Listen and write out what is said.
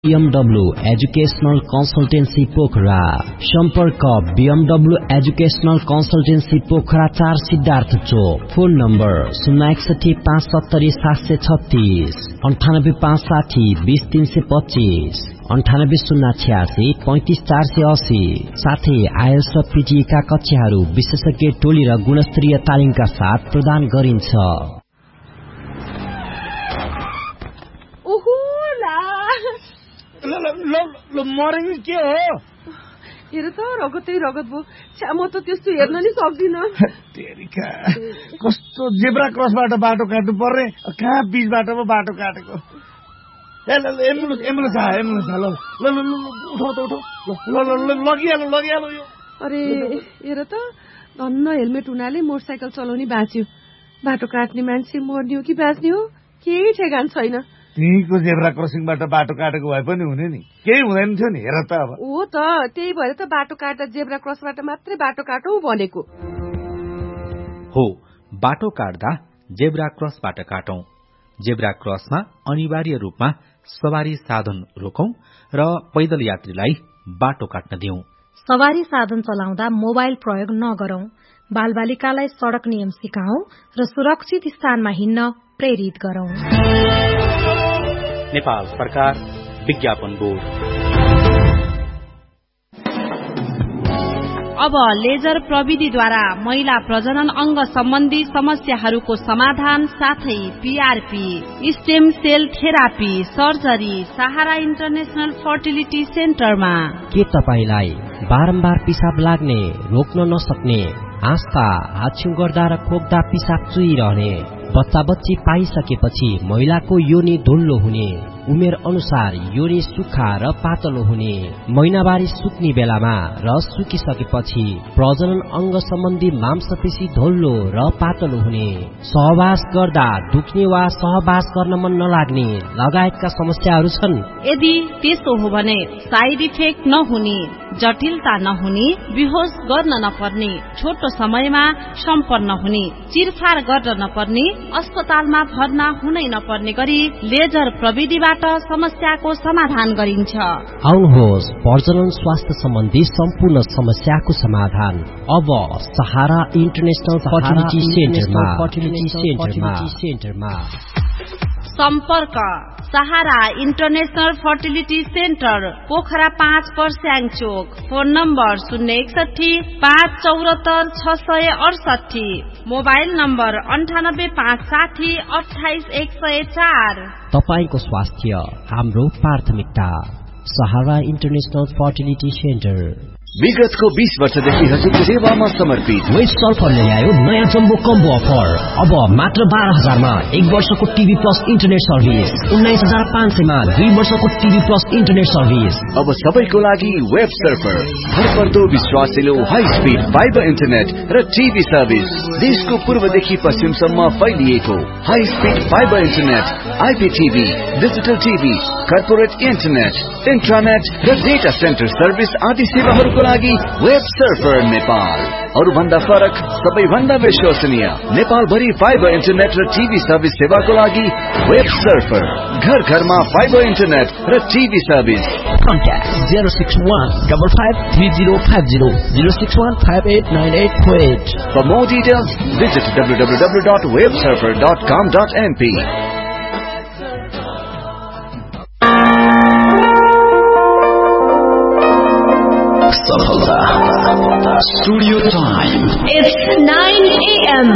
BMW educational consultancy Pokhara सम्पर्क BMW educational consultancy Pokhara 4 Siddhartha चोक phone number 061 570 736 98560 20325 98 086 35480 साथै IELTS र पीटीई का कक्षाहरू विशेषज्ञ टोली र गुणस्तरीय तालिमका साथ प्रदान गरिन्छ। मर्निङ के हो? हेर त रगतै रगत भयो। छ्या म त त्यस्तो हेर्न नि सक्दिन। तेरिका कस्तो जेब्रा क्रसबाट बाटो काट्नु पर्ने, कहाँ बीच बाटोमा बाटो काटेको। एम्बुलेन्स आयो। ल लगिहाल्नु यो। अरे हेर त धन्न हेलमेट हुनाले मोटरसाइकल चलाउने बाँच्यो। बाटो काट्ने मान्छे मर्ने हो कि बाँच्ने हो केही ठेगान छैन। त्यहीको जेब्रा क्रसिङबाट बाटो काटेको भए पनि हुने नि, केही हुँदैन थियो नि। हेर त अब हो त त्यही भएर त बाटो काट्दा जेब्रा क्रसबाट मात्रै बाटो काटौँ भनेको हो। बाटो काट्दा जेब्रा क्रसबाट काटौं। जेब्रा क्रसमा अनिवार्य रूपमा सवारी साधन रोकौं र पैदल यात्रीलाई बाटो काट्न दिउँ। सवारी साधन चलाउँदा मोबाइल प्रयोग नगरौं। बालबालिकालाई सड़क नियम सिकाऊं र सुरक्षित स्थानमा हिँड्न प्रेरित गरौं। नेपाल सरकार विज्ञापन बोर्ड। अब लेजर प्रविधिद्वारा महिला प्रजनन अंग सम्बन्धी समस्याहरूको समाधान साथै PRP, stem sale therapy, surgery सहारा इन्टरनेशनल फर्टिलिटी सेन्टरमा। के तपाईलाई बारम्बार पिसाब लाग्ने, रोक्न नसक्ने, आस्था, हाछ्यु गर्दा र खोक्दा पिसाब चुइरहने, बच्चा बच्ची पाइसकेपछि महिलाको योनि धुल्लो हुने, उमेर अनुसार योनि सुक्खा र पातलो हुने, महिनावारी सुक्ने बेलामा र सुकिसकेपछि प्रजनन अंग सम्बन्धी मांसपेशी धुल्लो र पातलो हुने, सहवास गर्दा दुख्ने वा सहवास गर्न मन नलाग्ने लगायतका समस्याहरू छन्। यदि त्यसो हो भने साइड इफेक्ट नहुने, जटिलता नहुने, बेहोस गर्न नपर्ने, छोटो समयमा सम्पन्न हुने, चिरफार गर्न नपर्ने, अस्पतालमा भर्ना हुनै नपर्ने गरी लेजर प्रविधिबाट समस्याको समाधान गरिन्छ। आउनुहोस्, प्रजनन स्वास्थ्य सम्बन्धी सम्पूर्ण समस्याको समाधान अब सहारा इन्टरनेशनल फर्टिलिटी सेन्टरमा। सम्पर्क सहारा इन्टरनेशनल फर्टिलिटी सेन्टर, पोखरा 5 पर्स्याङ चोक। Phone number 061 574 668, mobile number 98 560 28 104। तपाईको स्वास्थ्य हाम्रो प्राथमिकता। सहारा इन्टरनेशनल फर्टिलिटी सेन्टर विगतको 20 वर्षदेखि हजुरको सेवामा समर्पित वेस्ट सल्फरले ल्यायो नयाँ जम्बो कम्बो अफर। अब मात्र 12,000 मा 1 वर्षको टिभी प्लस इन्टरनेट सर्भिस, 19,500 मा 2 वर्षको टिभी प्लस इन्टरनेट सर्भिस। अब सबैको लागि वेब सर्फर, भरपर्दो विश्वासिलो हाई स्पिड फाइबर इन्टरनेट र टिभी सर्भिस। देशको पूर्वदेखि पश्चिमसम्म फैलिएको high speed fibre internet, आइपीटीभी, digital TV, corporate internet, इन्ट्रानेट र डेटा सेन्टर सर्भिस आदि सेवाहरूको लागि वेब सर्फर नेपाल। अरूभन्दा फरक, सबैभन्दा विश्वसनीय, नेपाल भरि फाइबर इन्टरनेट र टिभी सर्भिस सेवाको लागि वेब सर्फर। घर घरमा फाइबर इन्टरनेट र TV service. Contact 061553050 061589848। For more details, visit www.websurfer.com.mp. Studio time. It's 9 a.m.